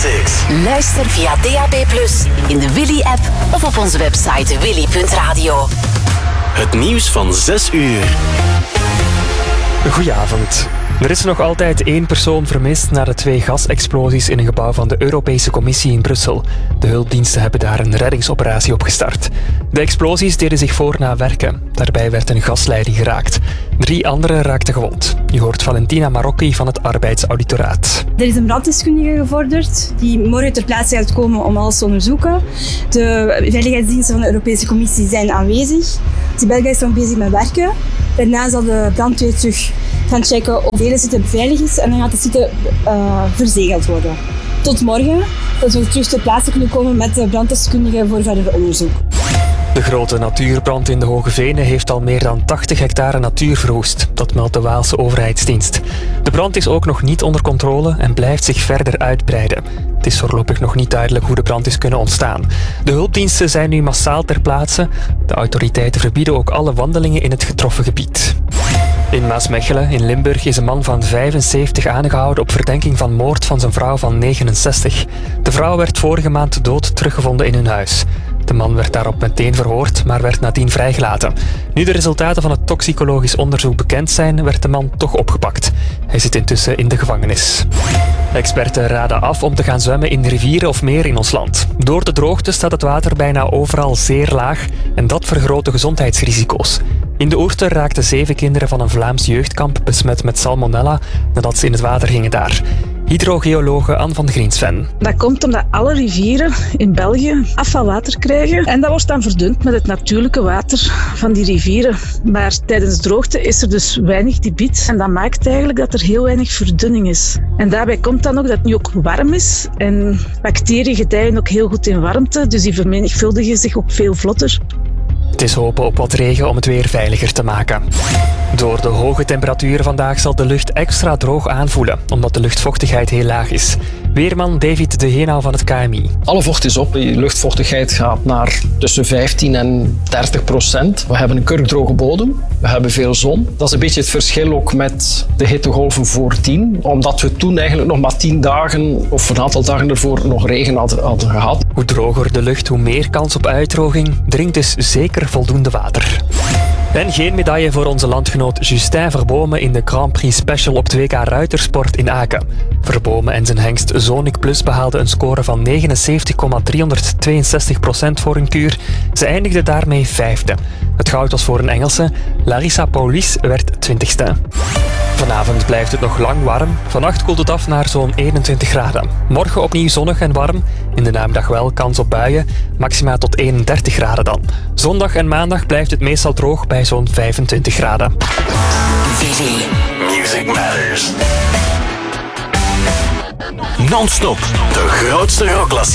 Luister via DAB+, in de Willy-app of op onze website willy.radio. Het nieuws van 6 uur. Goedenavond. Er is nog altijd 1 persoon vermist na de 2 gasexplosies in een gebouw van de Europese Commissie in Brussel. De hulpdiensten hebben daar een reddingsoperatie opgestart. De explosies deden zich voor na werken. Daarbij werd een gasleiding geraakt. 3 anderen raakten gewond. Je hoort Valentina Marocchi van het Arbeidsauditoraat. Er is een branddeskundige gevorderd die morgen ter plaatse gaat komen om alles te onderzoeken. De veiligheidsdiensten van de Europese Commissie zijn aanwezig. De Belgen is nog bezig met werken. Daarna zal de brandweer terug gaan checken of de hele site beveiligd is en dan gaat de site verzegeld worden. Tot morgen, dat we terug ter plaatse kunnen komen met de branddeskundige voor verder onderzoek. De grote natuurbrand in de Hoge Venen heeft al meer dan 80 hectare natuur verwoest. Dat meldt de Waalse overheidsdienst. De brand is ook nog niet onder controle en blijft zich verder uitbreiden. Het is voorlopig nog niet duidelijk hoe de brand is kunnen ontstaan. De hulpdiensten zijn nu massaal ter plaatse. De autoriteiten verbieden ook alle wandelingen in het getroffen gebied. In Maasmechelen, in Limburg, is een man van 75 aangehouden op verdenking van moord van zijn vrouw van 69. De vrouw werd vorige maand dood teruggevonden in hun huis. De man werd daarop meteen verhoord, maar werd nadien vrijgelaten. Nu de resultaten van het toxicologisch onderzoek bekend zijn, werd de man toch opgepakt. Hij zit intussen in de gevangenis. Experten raden af om te gaan zwemmen in rivieren of meer in ons land. Door de droogte staat het water bijna overal zeer laag en dat vergroot de gezondheidsrisico's. In de Ourthe raakten 7 kinderen van een Vlaams jeugdkamp besmet met salmonella nadat ze in het water gingen daar. Hydrogeologe Anne van Griensven. Dat komt omdat alle rivieren in België afvalwater krijgen en dat wordt dan verdund met het natuurlijke water van die rivieren. Maar tijdens droogte is er dus weinig debiet en dat maakt eigenlijk dat er heel weinig verdunning is. En daarbij komt dan ook dat het nu ook warm is en bacteriën gedijen ook heel goed in warmte, dus die vermenigvuldigen zich ook veel vlotter. Het is hopen op wat regen om het weer veiliger te maken. Door de hoge temperaturen vandaag zal de lucht extra droog aanvoelen, omdat de luchtvochtigheid heel laag is. Weerman David de Heenau van het KMI. Alle vocht is op. De luchtvochtigheid gaat naar tussen 15 en 30%. We hebben een kurkdroge bodem. We hebben veel zon. Dat is een beetje het verschil ook met de hittegolven voordien. Omdat we toen eigenlijk nog maar 10 dagen of een aantal dagen ervoor nog regen hadden gehad. Hoe droger de lucht, hoe meer kans op uitdroging. Drinkt dus zeker voldoende water. En geen medaille voor onze landgenoot Justin Verbomen in de Grand Prix Special op 2K Ruitersport in Aken. Verbomen en zijn hengst Zonic Plus behaalden een score van 79,362% voor een kuur. Ze eindigden daarmee 5e. Het goud was voor een Engelse. Larissa Paulis werd 20ste. Vanavond blijft het nog lang warm. Vannacht koelt het af naar zo'n 21 graden. Morgen opnieuw zonnig en warm. In de namiddag wel kans op buien. Maxima tot 31 graden dan. Zondag en maandag blijft het meestal droog bij zo'n 25 graden. Willy. Music Matters. Non-stop. De grootste rockklassiekers.